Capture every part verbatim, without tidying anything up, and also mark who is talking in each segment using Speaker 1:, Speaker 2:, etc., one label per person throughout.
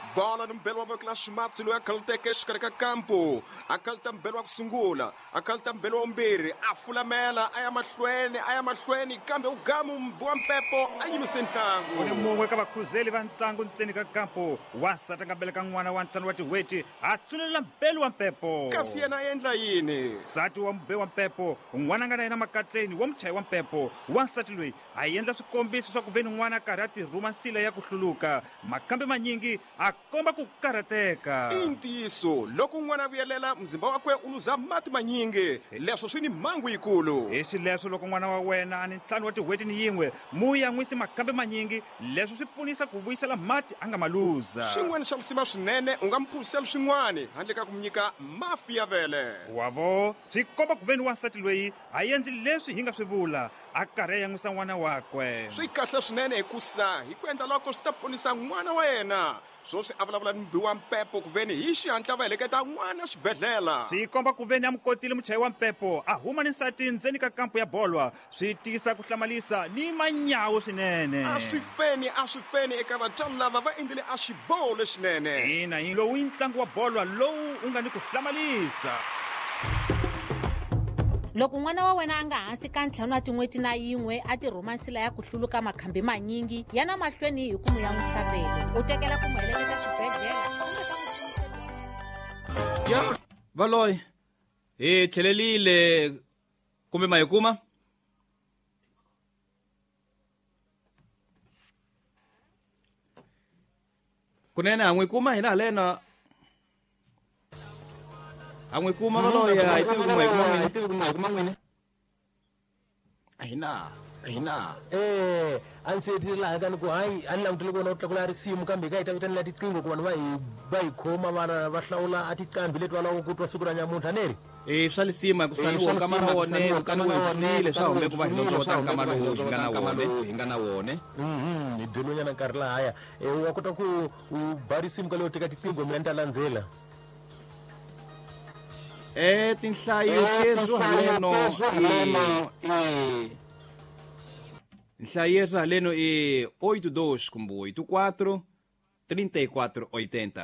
Speaker 1: bola no mbelo wa kla Schmatsi loyi a khalteke exikarhi ka kampo a khalta mbelo wa ku sungula a khalta mbelo wa mbirhi a fulamela a ya mahlweni a ya mahlweni kambe u gamu wa Mpepo a yimise ntlangu
Speaker 2: ku ni mun'we ka vakhuzeli va ntlangu ntseni ka kampo wasati a nga beleka n'wana wa ntlhanu wa tiweti a tsulela mbelo wa Mpepo
Speaker 1: kasi yena a endla yini
Speaker 2: nsati wa mbe wa Mpepo n'wana a nga na yena makatleni wa muchayi wa Mpepo wansati loyi a endla swikombiso swa ku veni n'wana a karhi a tirhuma nsila ya ku hluluka makambe manyingi a komba ku karhateka
Speaker 1: i ntiyiso loko n'wana a vuyelela mzimba wakwe u luza mati manyingi leswo swi ni mhangu yikulu
Speaker 2: hi xileswo loko n'wana wa wena a ni ntlhanu wa tiweti ni yin'we mu ya n'wisi makambe manyingi leswi swi pfunisa ku vuyisela mati a nga ma luza
Speaker 1: xin'wana xa lusima swinene u nga mi phurisela swin'wana handle ka ku mi nyika mafi ya vele
Speaker 2: wavo swi komba ku veni wansati loyi a endli leswi hi nga swi vula a karhi a yan'wisa n'wana wakwe
Speaker 1: swi kahle swinene hikusa hi ku endla loko swi ta ponisa n'wana wa yena swo swi a vulavula ni mbi wa Mpepo ku veni hi xihatla va heleketa n'wana xibedhlela
Speaker 2: swi komba ku veni a mukotile muchayi wa Mpepo a huma ni nsati ndzeni ka kampo ya bolwa swi tisa ku hlamalisa ni manyawu swinene
Speaker 1: a swi feni a swi feni eka vatswari lava va endlile a xiboho lexinene
Speaker 2: ina hi lowu i ntlangu wa bolwa lowu u nga ni ku hlamalisa
Speaker 3: loko n'wana wa wena a nga hansi ka ntlhanu wa tin'weti na yin'we a tirhuma nsila ya ku hluluka makhambi manyingi yana mahlweni hi ku mu ya n'wi hlambela u tekela ku mu heleketa xibedhlele
Speaker 4: ya valoyi hi tlhelelile kumbe ma hi kuma kunene a n'wi kuma hina halena a n'wi kuma valoyi a hi tivi ku ma hi kuma n'wini a hina hina
Speaker 5: eh a ndzi hetile laha ka ni ku hayi a ni langutele ku vona ku tlakula risimu kambe hi ka hi ta vitanela tiqingho ku vanhu va hi va hi khoma vana va hlawula a tiqambi leti va lavaka ku twa siku ra nyamuntlha ni ri
Speaker 4: e swa lisima ku saniwa kama na wone kukani wefile swa humbe ku va hi lozota nkama lowu hi nga na wone hi nga na wone
Speaker 5: mhm hi delonyana nkarhi lahaya wa kota ku u ba risimu ka leyo teka tiqingho mina ni ta landzela
Speaker 4: eh tinhlayo tezo haleno e Nhlayeso haleno e oito dois kumbe oito quatro trinta e quatro oitenta.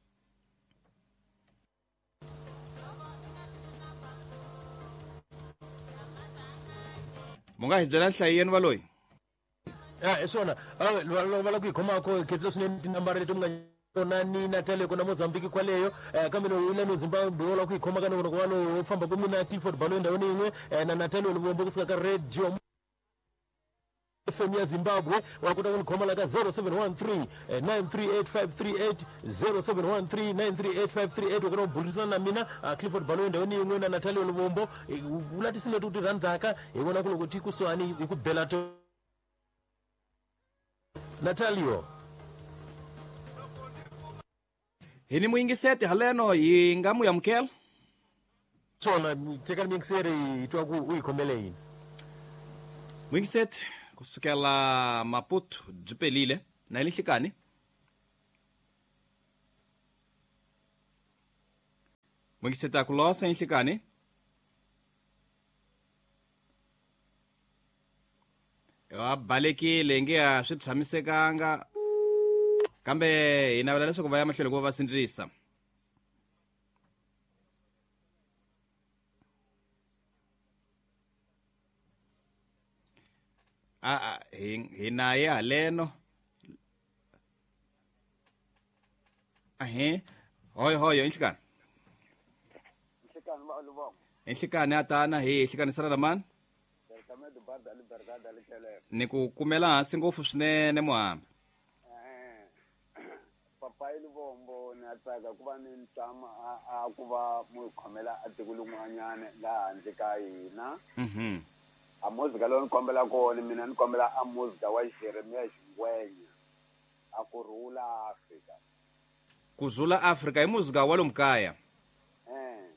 Speaker 4: Munga hi byela nhlayo yenu valoyi
Speaker 5: ya hi swona va la ku hi khomako khetsela swinene tinambara leti mi nga kona ni Natale kona Mozambique kwaleyo kambe no ile no Zimbabwe wala ku hi khoma kana ku valo famba ku mina Tiford balo ndawoni yin'we na Natale lo bombo kusuka ka radio F M ya Zimbabwe wa kuta ku khoma la ka zero seven one three nine three eight five three eight zero seven one three nine three eight five three eight wa kuta burisana na mina Clifford balo ndawoni yin'we na Natale lo bombo ulati sine tu tirandaka hi vona ku loko tikuswani hi ku bela to Natalio
Speaker 4: hini muyingiseti haleno hi nga mu yamukela
Speaker 5: swona teka mixere itwa ku uyikhomele yini
Speaker 4: muyingiseti kusukela Maputo Dzipelile na ilihlikani muyingiseti akulosa ilihlikani wa balekile nge a swi tshamisekanga kambe hi navela leswaku va ya mahlweni ku va va sindzisa a hi naye haleno ahe hoyo hoyo inhlikani
Speaker 6: inhlikani ba ulubonga
Speaker 4: inhlikani atana hi inhlikani sala mani ni ku kumela hansi ngopfu swinene muhambi
Speaker 6: papa ilivombo ni atsaka ku va ni ntama a ku va mu khomela atiko lin'wanyana laha handle ka hina
Speaker 4: mhm
Speaker 6: a muzika lowu ni kombela kona mina ni kombela a muzika wa Jeremiah Xingwenya a kurhula Africa
Speaker 4: kuzula Africa hi muzika wa lomkaya
Speaker 6: eh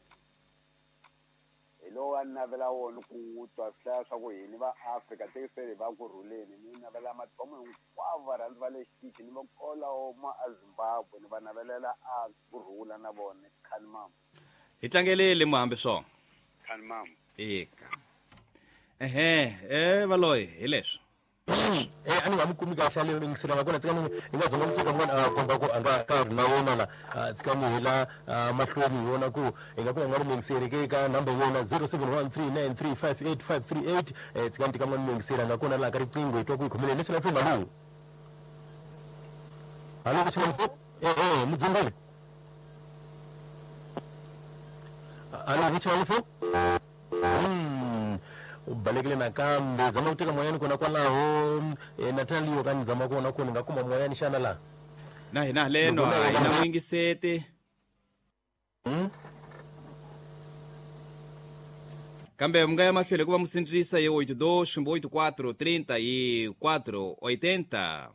Speaker 6: ilo wa navela wona ku twa swa swa ku hini va Africa tekiseli va kurhuleni ni navela mathomo hinkwavo rhandzi va le xitichi ni va kola ma Zimbabwe ni va navelela a kurhula na vona khani mama
Speaker 4: hi tlangelele muhambi swona
Speaker 6: khani mama
Speaker 4: eka ehe eh valoyi hi leswi
Speaker 5: eh ani ngamukumi kahle leyo ngisela ngakona tsikani ingazona umthika mona komba ko anga ka rinawona la tsikani hila mahlweni yona ku ingakho ngari ngisere ka number yona zero seven one three nine three five eight five three eight eh tsikani tikamona ngisera ngakona la ka riqingo itwa ku khumele lesela phe ngalu alo kusina eh eh mudzimbele alo richa walifu ubalekile nakambe zama uteka moyani kona kwalaho e, Natalio kani zama kuona kuni ngakuma moyani shana la
Speaker 4: na hina leno ina mwingi sete
Speaker 5: hmm?
Speaker 4: Kambe mngaya mahlele kuba musindrisa ye oito dois oito quatro trinta e quatro oitenta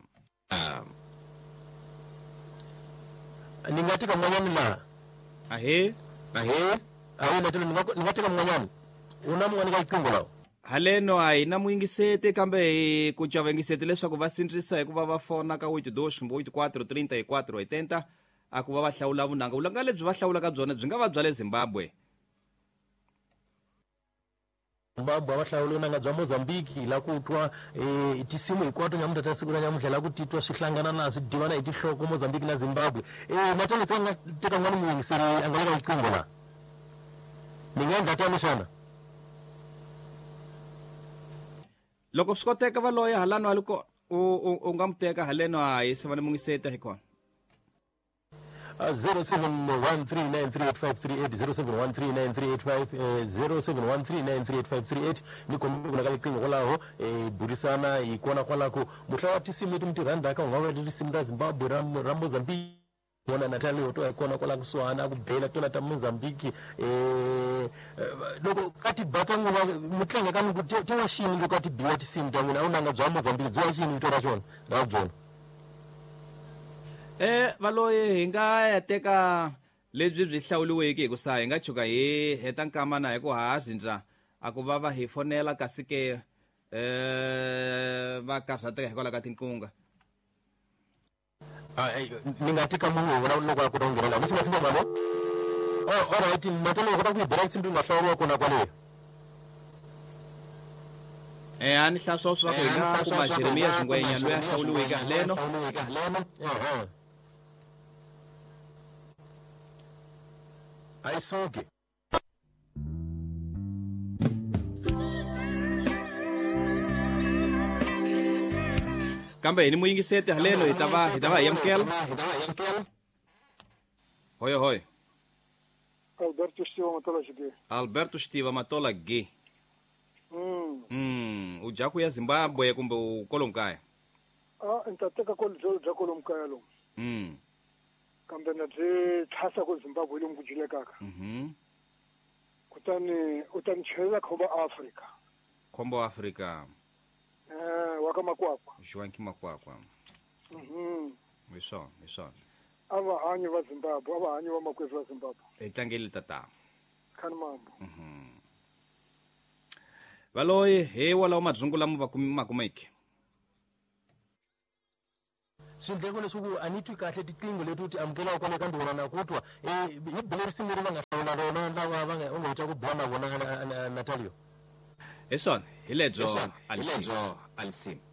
Speaker 5: ningateka moyani la
Speaker 4: ahe
Speaker 5: ahe ahe Natalio ningateka moyani una mwani ka iqingo lawo
Speaker 4: haleno ayina muingisete kambe kuchava ingisete leswaku va sindrisa hikuva va fona ka oito dois oito quatro trinta e quatro oitenta akuva va hlawula vunanga vulanga lebyi va hlawulaka byona byi nga va bya le Zimbabwe
Speaker 5: Zimbabwe va hlawula nanga bya Mozambique la kutwa eh tisimu hinkwato nyamuda ta siku na nyamuhla la kutitwa swihlangana na swi divana hi tihloko Mozambique na Zimbabwe eh Natalio tsanga teka n'wana muingiseri anga ka iqingo la ningendla tani xana
Speaker 4: loko swi koteka va loya halano aliko u nga muteka haleno hayi se va ni mungiseta hi kona
Speaker 5: zero seven one three nine three eight five three eight zero seven one three nine three eight five zero seven one three nine three eight five three eight ni kombi kuna kali qingo kwalaho eh burisana ikona kwalako muhla wa tisimu etu mtiranda ka ungawa tisimu ta Zimbabwe ram Mozambique wona Natalio to ikona kwala kuswana kubhela tona ta Mozambique eh loko kati batangu mutlanga kanu kuti tewashini lokati biwa tisimu ta mina unanga bya Mozambique zwashini utora chona ra John
Speaker 4: eh valoye hi nga ya teka lebyi byi hlawuliweke hi ku sa hi nga chuka hi heta nkama na hi ku hazindza a ku va va hi fonela kasi ke eh va kasateka hikwalaho ka tinqunga
Speaker 5: ah ningatika munhu wona loko a kota ngena la nisima fika mano oh all right Natalio kota ku bera simbi mahlawuriwa kona kwaleyo
Speaker 4: eh ani hlaswa swa ku hi nga kuma Jeremiah Ngwenya loyi a hlawuliweke haleno
Speaker 5: eh aisoke
Speaker 4: kambe hi ni muyingiseti haleno hi ta va hi ta va hi amukela hoyo hoyo
Speaker 7: Alberto Stiva Matola G.
Speaker 4: Alberto Stiva Matola G.
Speaker 7: Mm.
Speaker 4: Mm, u jaku ya Zimbabwe kumbe u kolomkaya?
Speaker 7: Ah, ntateka ko lo ja kolomkaya lo.
Speaker 4: Mm.
Speaker 7: Kambe na byi thasa ko Zimbabwe lo ngujile kaka.
Speaker 4: Mhm.
Speaker 7: Kutani utani chela khoba Africa.
Speaker 4: Kombo Africa.
Speaker 7: Eh, waka makwakwa.
Speaker 4: Jwanki makwakwa.
Speaker 7: Mhm.
Speaker 4: Misho, misho.
Speaker 7: Ava hanyi va Zimbabwe, ava hanyi va makwezi va Zimbabwe.
Speaker 4: Etlangeli tata.
Speaker 7: Khani mambo.
Speaker 4: Mhm. Valoyi he wala umadzungu lamo vakumi makumeki.
Speaker 5: swindleko leswaku a ni twi kahle tiqingho leti u ti amukela kwale ka ndona na kutwa eh hi bele risimu leri va nga hlawula rona lava va nga u nga heta ku bua na vona Natalio
Speaker 4: Hi swona hi lebyo
Speaker 8: Hi lebyo Alisim.